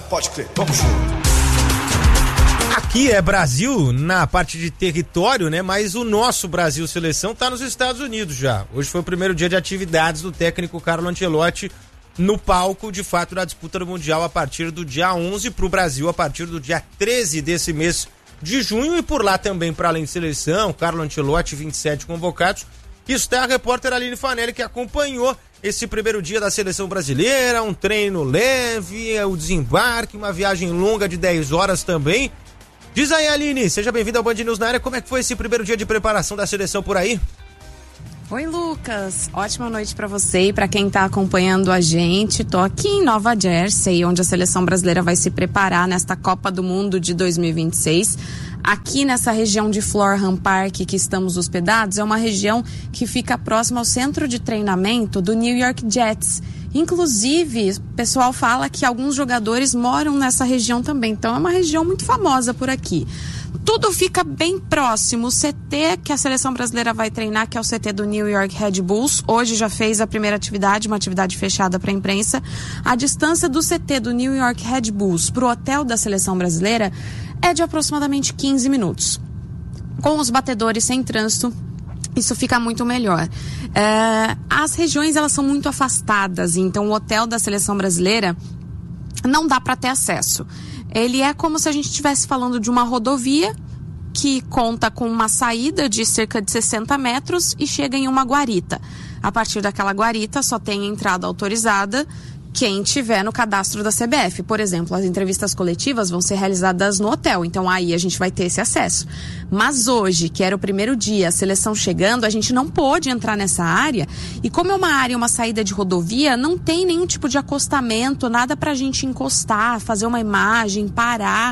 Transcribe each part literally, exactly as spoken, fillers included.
Pode crer, vamos junto. Aqui é Brasil na parte de território, né? Mas o nosso Brasil Seleção tá nos Estados Unidos já. Hoje foi o primeiro dia de atividades do técnico Carlo Ancelotti no palco, de fato, da disputa do Mundial a partir do dia onze pro Brasil, a partir do dia treze desse mês de junho. E por lá também, para além de seleção, Carlo Ancelotti, vinte e sete convocados, está a repórter Aline Fanelli, que acompanhou esse primeiro dia da seleção brasileira, um treino leve, o desembarque, uma viagem longa de dez horas também. Diz aí, Aline, seja bem-vinda ao Band News na área. Como é que foi esse primeiro dia de preparação da seleção por aí? Oi, Lucas. Ótima noite para você e para quem tá acompanhando a gente. Tô aqui em Nova Jersey, onde a seleção brasileira vai se preparar nesta Copa do Mundo de dois mil e vinte e seis. Aqui nessa região de Florham Park que estamos hospedados, é uma região que fica próxima ao centro de treinamento do New York Jets. Inclusive, o pessoal fala que alguns jogadores moram nessa região também, então é uma região muito famosa por aqui. Tudo fica bem próximo. O C T que a seleção brasileira vai treinar, que é o C T do New York Red Bulls, hoje já fez a primeira atividade, uma atividade fechada para a imprensa. A distância do C T do New York Red Bulls para o hotel da seleção brasileira é de aproximadamente quinze minutos. Com os batedores sem trânsito, isso fica muito melhor. É, as regiões, elas são muito afastadas, então o hotel da seleção brasileira não dá para ter acesso. Ele é como se a gente estivesse falando de uma rodovia que conta com uma saída de cerca de sessenta metros e chega em uma guarita. A partir daquela guarita só tem entrada autorizada quem tiver no cadastro da C B F. Por exemplo, as entrevistas coletivas vão ser realizadas no hotel, então aí a gente vai ter esse acesso. Mas hoje, que era o primeiro dia, a seleção chegando, a gente não pôde entrar nessa área, e como é uma área, uma saída de rodovia, não tem nenhum tipo de acostamento, nada pra gente encostar, fazer uma imagem, parar.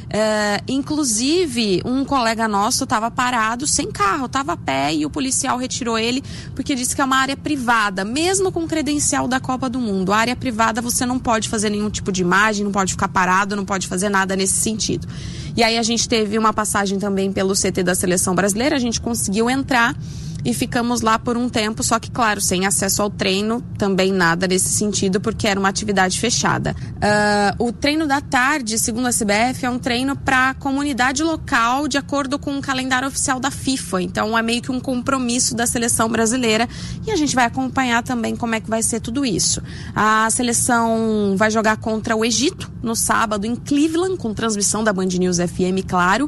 Uh, inclusive, um colega nosso estava parado sem carro, estava a pé, e o policial retirou ele porque disse que é uma área privada, mesmo com credencial da Copa do Mundo. A área privada você não pode fazer nenhum tipo de imagem, não pode ficar parado, não pode fazer nada nesse sentido. E aí a gente teve uma passagem também pelo C T da seleção brasileira, a gente conseguiu entrar e ficamos lá por um tempo, só que, claro, sem acesso ao treino, também nada nesse sentido, porque era uma atividade fechada. Uh, o treino da tarde, segundo a C B F, é um treino para a comunidade local, de acordo com o calendário oficial da FIFA. Então, é meio que um compromisso da seleção brasileira, e a gente vai acompanhar também como é que vai ser tudo isso. A seleção vai jogar contra o Egito, no sábado, em Cleveland, com transmissão da Band News F M, claro.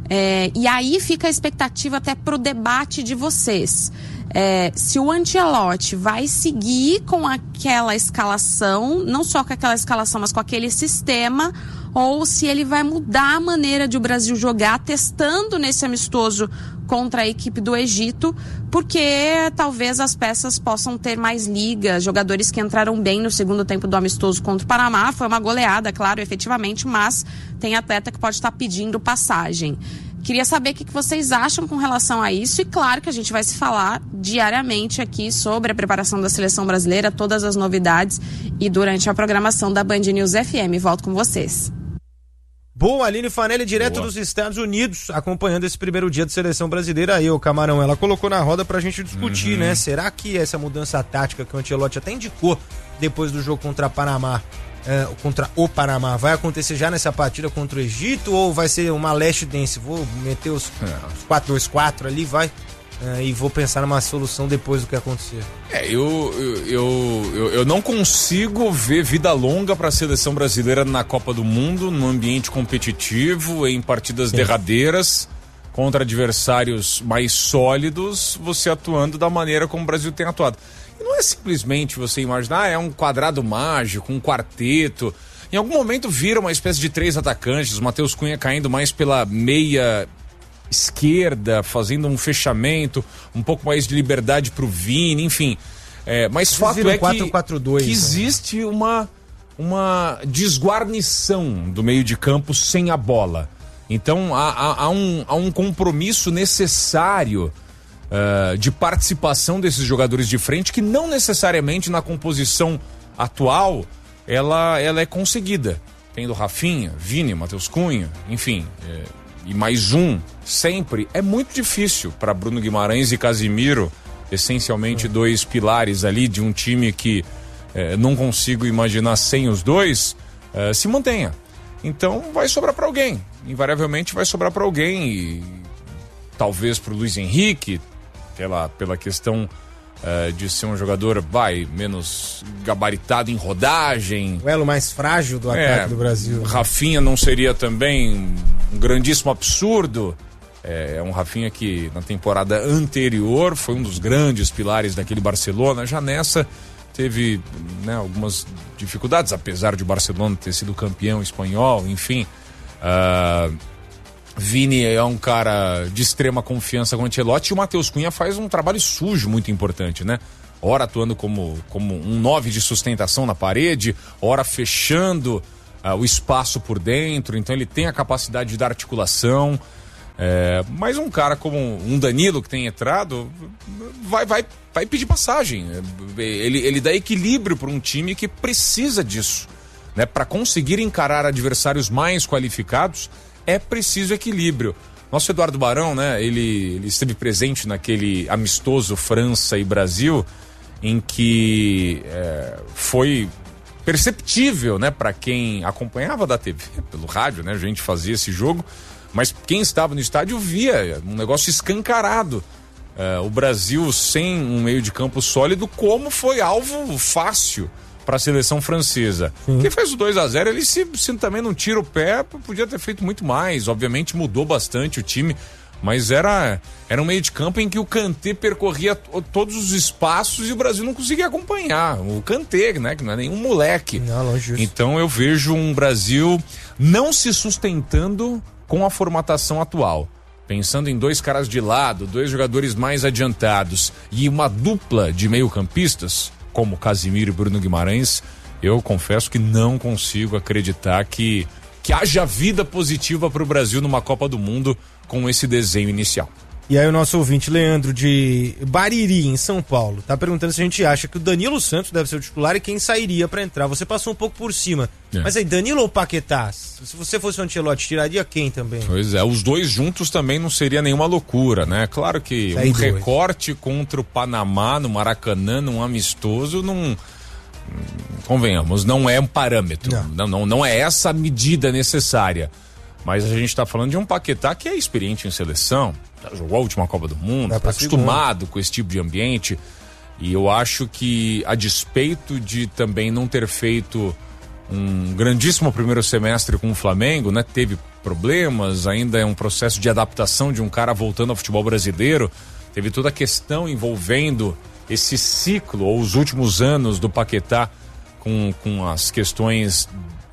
É, e aí fica a expectativa até pro debate de vocês. É, se o Ancelotti vai seguir com aquela escalação, não só com aquela escalação, mas com aquele sistema, ou se ele vai mudar a maneira de o Brasil jogar, testando nesse amistoso contra a equipe do Egito, porque talvez as peças possam ter mais liga, jogadores que entraram bem no segundo tempo do amistoso contra o Panamá. Foi uma goleada, claro, efetivamente, mas tem atleta que pode estar pedindo passagem. Queria saber o que vocês acham com relação a isso, e claro que a gente vai se falar diariamente aqui sobre a preparação da seleção brasileira, todas as novidades, e durante a programação da Band News F M. Volto com vocês. Boa, Aline Fanelli, direto Boa. dos Estados Unidos, acompanhando esse primeiro dia de seleção brasileira. Aí, o Camarão, ela colocou na roda pra gente discutir, uhum. né? Será que essa mudança tática que o Ancelotti até indicou depois do jogo contra a Panamá, é, contra o Panamá, vai acontecer já nessa partida contra o Egito, ou vai ser uma last dance? Vou meter os quatro dois quatro ali, vai, é, e vou pensar numa solução depois do que acontecer. É, eu, eu, eu, eu não consigo ver vida longa para a seleção brasileira na Copa do Mundo, num ambiente competitivo, em partidas Sim. derradeiras, contra adversários mais sólidos, você atuando da maneira como o Brasil tem atuado. E não é simplesmente você imaginar, ah, é um quadrado mágico, um quarteto. Em algum momento vira uma espécie de três atacantes, o Matheus Cunha caindo mais pela meia esquerda, fazendo um fechamento, um pouco mais de liberdade pro Vini, enfim. É, mas fato é quatro quatro dois, que, que existe né? uma, uma desguarnição do meio de campo sem a bola. Então há, há, há, um, há um compromisso necessário uh, de participação desses jogadores de frente, que não necessariamente na composição atual ela, ela é conseguida. Tendo Rafinha, Vini, Matheus Cunha, enfim... É, e mais um, sempre, é muito difícil para Bruno Guimarães e Casimiro, essencialmente é. dois pilares ali de um time que é, não consigo imaginar sem os dois, uh, se mantenha. Então vai sobrar para alguém, invariavelmente vai sobrar para alguém, e talvez para o Luiz Henrique, pela, pela questão uh, de ser um jogador vai, menos gabaritado em rodagem. O elo mais frágil do ataque é, do Brasil. Rafinha não seria também um grandíssimo absurdo. É um Rafinha que na temporada anterior foi um dos grandes pilares daquele Barcelona. Já nessa teve, né, algumas dificuldades, apesar de o Barcelona ter sido campeão espanhol, enfim. Uh, Vini é um cara de extrema confiança com o Ancelotti, e o Matheus Cunha faz um trabalho sujo muito importante, né? Ora atuando como, como um nove de sustentação na parede, ora fechando uh, o espaço por dentro, então ele tem a capacidade de dar articulação. É, mas um cara como um Danilo que tem entrado vai, vai, vai pedir passagem. Ele, ele dá equilíbrio para um time que precisa disso, né? Para conseguir encarar adversários mais qualificados é preciso equilíbrio. Nosso Eduardo Barão, né? Ele, ele esteve presente naquele amistoso França e Brasil, em que é, foi perceptível, né? Para quem acompanhava da T V, pelo rádio, né? A gente fazia esse jogo. Mas quem estava no estádio via um negócio escancarado. Uh, o Brasil sem um meio de campo sólido, como foi alvo fácil para a seleção francesa. Sim. Quem fez o dois a zero, ele se, se também não tira o pé, podia ter feito muito mais. Obviamente mudou bastante o time, mas era, era um meio de campo em que o Kanté percorria t- todos os espaços e o Brasil não conseguia acompanhar. O Kanté, né, que não é nenhum moleque. Não, longe disso. Então eu vejo um Brasil não se sustentando com a formatação atual, pensando em dois caras de lado, dois jogadores mais adiantados e uma dupla de meio-campistas, como Casimiro e Bruno Guimarães, eu confesso que não consigo acreditar que, que haja vida positiva para o Brasil numa Copa do Mundo com esse desenho inicial. E aí o nosso ouvinte, Leandro, de Bariri, em São Paulo, tá perguntando se a gente acha que o Danilo Santos deve ser o titular e quem sairia pra entrar. Você passou um pouco por cima. É. Mas aí, Danilo ou Paquetá? Se você fosse o Ancelotti, tiraria quem também? Pois é, os dois juntos também não seria nenhuma loucura, né? Claro que Sai um dois. recorte contra o Panamá no Maracanã, num amistoso, não... Convenhamos, não é um parâmetro. Não, não, não, não é essa a medida necessária. Mas a gente tá falando de um Paquetá que é experiente em seleção, já jogou a última Copa do Mundo, está acostumado com esse tipo de ambiente, e eu acho que, a despeito de também não ter feito um grandíssimo primeiro semestre com o Flamengo, né, teve problemas, ainda é um processo de adaptação de um cara voltando ao futebol brasileiro, teve toda a questão envolvendo esse ciclo, ou os últimos anos do Paquetá com, com as questões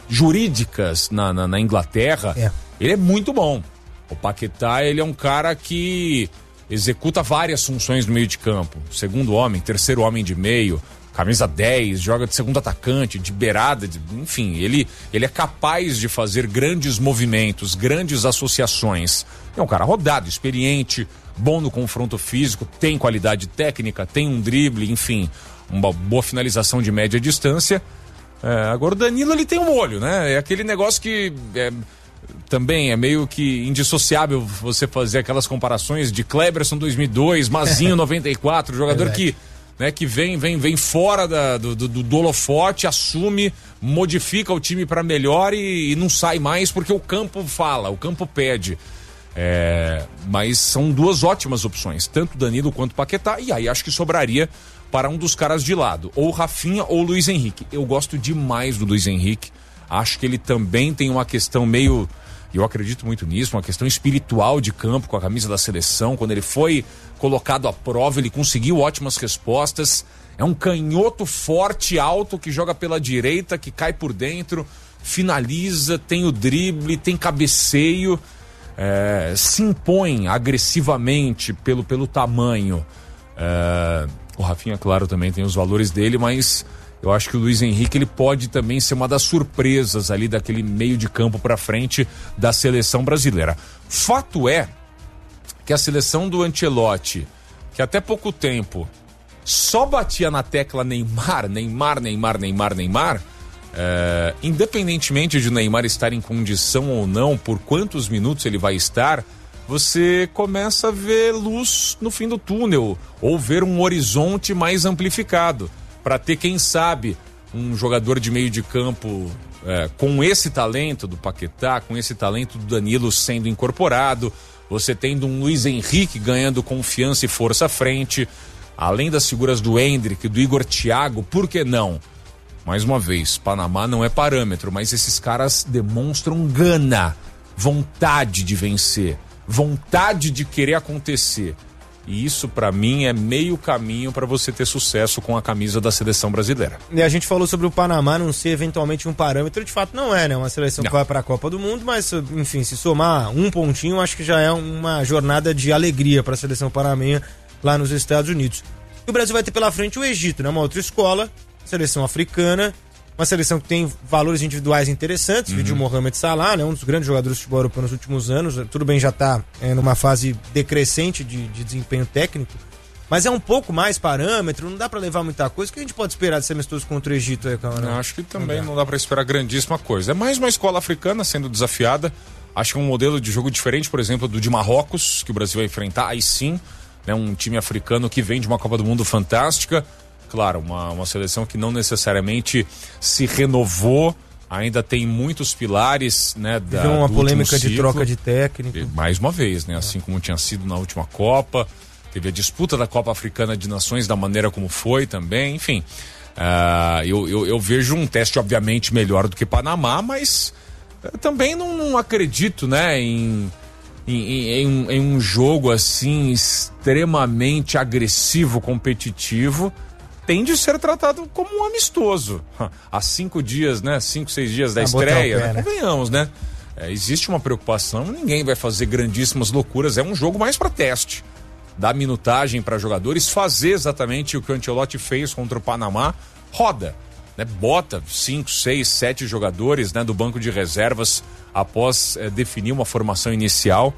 jurídicas na, na, na Inglaterra, é. Ele é muito bom. O Paquetá, ele é um cara que executa várias funções no meio de campo. Segundo homem, terceiro homem de meio, camisa dez, joga de segundo atacante, de beirada, de, enfim, ele, ele é capaz de fazer grandes movimentos, grandes associações. É um cara rodado, experiente, bom no confronto físico, tem qualidade técnica, tem um drible, enfim, uma boa finalização de média distância. É, agora o Danilo, ele tem um olho, né? É aquele negócio que... É, também é meio que indissociável você fazer aquelas comparações de Kleberson dois mil e dois, Mazinho noventa e quatro, jogador é que, né, que vem, vem, vem fora da, do, do, do holofote, assume, modifica o time para melhor e, e não sai mais porque o campo fala, o campo pede. É, mas são duas ótimas opções, tanto Danilo quanto Paquetá, e aí acho que sobraria para um dos caras de lado, ou Rafinha ou Luiz Henrique. Eu gosto demais do Luiz Henrique, acho que ele também tem uma questão meio... Eu acredito muito nisso, uma questão espiritual de campo com a camisa da seleção. Quando ele foi colocado à prova, ele conseguiu ótimas respostas. É um canhoto forte, alto, que joga pela direita, que cai por dentro, finaliza, tem o drible, tem cabeceio, é, se impõe agressivamente pelo, pelo tamanho. É, o Rafinha, claro, também tem os valores dele, mas... eu acho que o Luiz Henrique, ele pode também ser uma das surpresas ali daquele meio de campo para frente da seleção brasileira. Fato é que a seleção do Ancelotti, que até pouco tempo só batia na tecla Neymar, Neymar, Neymar, Neymar, Neymar, é, independentemente de o Neymar estar em condição ou não, por quantos minutos ele vai estar, você começa a ver luz no fim do túnel, ou ver um horizonte mais amplificado, para ter, quem sabe, um jogador de meio de campo é, com esse talento do Paquetá, com esse talento do Danilo sendo incorporado, você tendo um Luiz Henrique ganhando confiança e força à frente, além das figuras do Endrick, do Igor Thiago, por que não? Mais uma vez, Panamá não é parâmetro, mas esses caras demonstram gana, vontade de vencer, vontade de querer acontecer. E isso, pra mim, é meio caminho para você ter sucesso com a camisa da seleção brasileira. E a gente falou sobre o Panamá não ser eventualmente um parâmetro, de fato não é, né? Uma seleção não. que vai para a Copa do Mundo, mas, enfim, se somar um pontinho, acho que já é uma jornada de alegria para a seleção panamenha lá nos Estados Unidos. E o Brasil vai ter pela frente o Egito, né? Uma outra escola, seleção africana, uma seleção que tem valores individuais interessantes, uhum. vídeo Mohamed Salah, né? Um dos grandes jogadores de futebol europeu nos últimos anos, tudo bem, já está é, numa fase decrescente de, de desempenho técnico, mas é um pouco mais parâmetro, não dá para levar muita coisa. O que a gente pode esperar desse amistoso contra o Egito aí, Camarão? Acho que também não dá, dá para esperar grandíssima coisa. É mais uma escola africana sendo desafiada, acho que é um modelo de jogo diferente, por exemplo, do de Marrocos, que o Brasil vai enfrentar, aí sim, né? Um time africano que vem de uma Copa do Mundo fantástica. Claro, uma, uma seleção que não necessariamente se renovou, ainda tem muitos pilares, né? Da, Deu uma polêmica de troca de técnico. E, mais uma vez, né? Assim como tinha sido na última Copa, teve a disputa da Copa Africana de Nações da maneira como foi também, enfim. Uh, eu, eu, eu vejo um teste, obviamente, melhor do que Panamá, mas uh, também não, não acredito, né? Em, em, em, em um jogo assim extremamente agressivo, competitivo. Tem de ser tratado como um amistoso. Há cinco dias, né? Cinco, seis dias da ah, estreia, pé, né? Convenhamos, né? É, existe uma preocupação, ninguém vai fazer grandíssimas loucuras, é um jogo mais para teste. Dar minutagem para jogadores, fazer exatamente o que o Ancelotti fez contra o Panamá, roda, né? Bota cinco, seis, sete jogadores, né, do banco de reservas após é, definir uma formação inicial.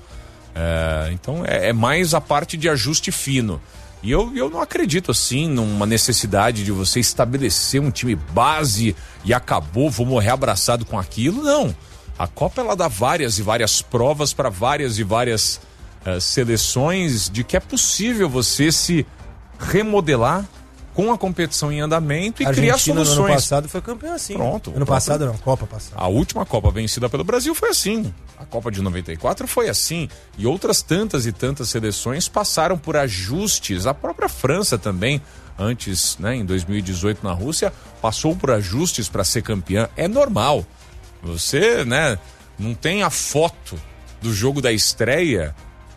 É, então é, é mais a parte de ajuste fino. E eu, eu não acredito assim numa necessidade de você estabelecer um time base e acabou, vou morrer abraçado com aquilo. Não. A Copa ela dá várias e várias provas para várias e várias uh, seleções de que é possível você se remodelar com a competição em andamento e a criar Argentina, soluções. No ano passado foi campeão assim. Pronto. Ano passado não, Copa passada. A última Copa vencida pelo Brasil foi assim. A Copa de noventa e quatro foi assim. E outras tantas e tantas seleções passaram por ajustes. A própria França também, antes, né, em dois mil e dezoito na Rússia, passou por ajustes para ser campeã. É normal. Você, né, não tem a foto do jogo da estreia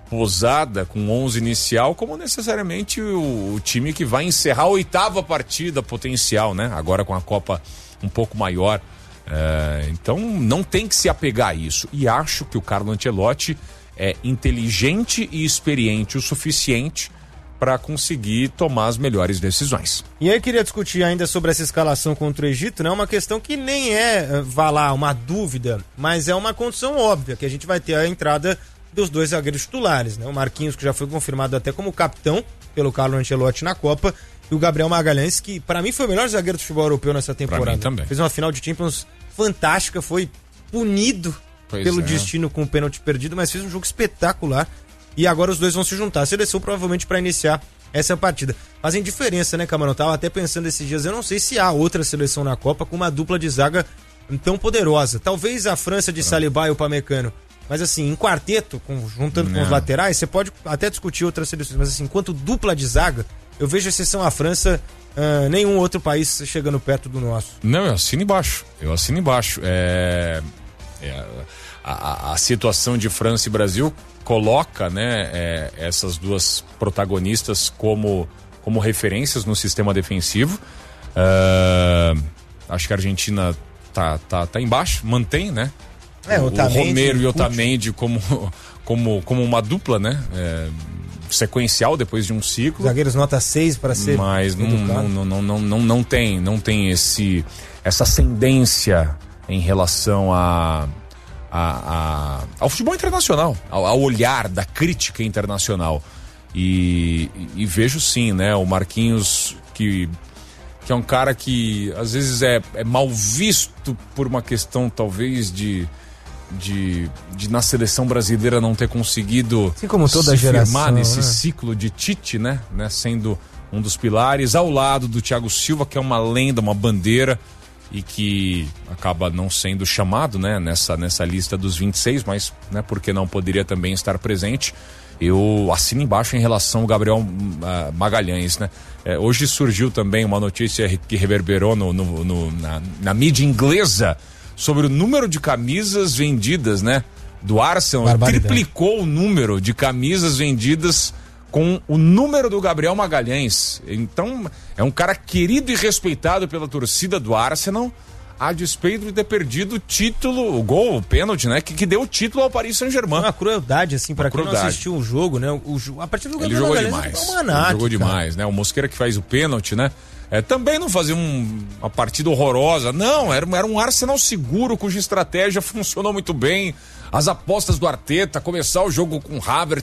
posada com onze inicial como necessariamente o, o time que vai encerrar a oitava partida potencial, né? Agora com a Copa um pouco maior. É, então não tem que se apegar a isso. E acho que o Carlo Ancelotti é inteligente e experiente o suficiente para conseguir tomar as melhores decisões. E aí queria discutir ainda sobre essa escalação contra o Egito, né? Uma questão que nem é, vá lá, uma dúvida, mas é uma condição óbvia, que a gente vai ter a entrada dos dois zagueiros titulares, né? O Marquinhos, que já foi confirmado até como capitão pelo Carlo Ancelotti na Copa, e o Gabriel Magalhães, que para mim foi o melhor zagueiro do futebol europeu nessa temporada. Pra mim também. Fez uma final de Champions fantástica, foi punido pois pelo é. destino com o pênalti perdido, mas fez um jogo espetacular. E agora os dois vão se juntar. A seleção provavelmente para iniciar essa partida. Fazem diferença, né, Camarão? Tava até pensando esses dias, eu não sei se há outra seleção na Copa com uma dupla de zaga tão poderosa. Talvez a França de Saliba e o Upamecano. Mas assim, em quarteto, com, juntando não. com os laterais, você pode até discutir outras seleções, mas assim, enquanto dupla de zaga, eu vejo exceção à França, uh, nenhum outro país chegando perto do nosso. Não, eu assino embaixo, eu assino embaixo. É... É... A, a situação de França e Brasil coloca, né, é, essas duas protagonistas como, como referências no sistema defensivo. Uh, acho que a Argentina tá, tá, tá embaixo, mantém, né? É, o, o Romero e o Otamendi como, como, como uma dupla, né? É, sequencial depois de um ciclo. Zagueiros nota seis para ser. Mas não, não, não, não, não, não, não tem, não tem esse, essa ascendência em relação a, a, a, ao futebol internacional, ao, ao olhar da crítica internacional. E, e, e vejo sim, né? O Marquinhos, que. que é um cara que às vezes é, é mal visto por uma questão talvez de, de, de na seleção brasileira não ter conseguido assim como toda se a geração, firmar nesse né? ciclo de Tite, né? né? Sendo um dos pilares, ao lado do Thiago Silva, que é uma lenda, uma bandeira. e que acaba não sendo chamado, né, nessa, nessa lista dos vinte e seis, mas, né, porque não poderia também estar presente. Eu assino embaixo em relação ao Gabriel uh, Magalhães, né? É, hoje surgiu também uma notícia que reverberou no, no, no, na, na mídia inglesa sobre o número de camisas vendidas, né? Do Arsenal. Triplicou o número de camisas vendidas com o número do Gabriel Magalhães. Então, é um cara querido e respeitado pela torcida do Arsenal, a despeito de ter perdido o título, o gol, o pênalti, né? Que, que deu o título ao Paris Saint-Germain. Uma crueldade, assim, para quem não assistiu o jogo, né? O, a partir do Ele jogou demais. Ele jogou demais, né? O Mosquera que faz o pênalti, né? É, também não fazia um, uma partida horrorosa. Não, era, era um Arsenal seguro, cuja estratégia funcionou muito bem. As apostas do Arteta, começar o jogo com o Havertz,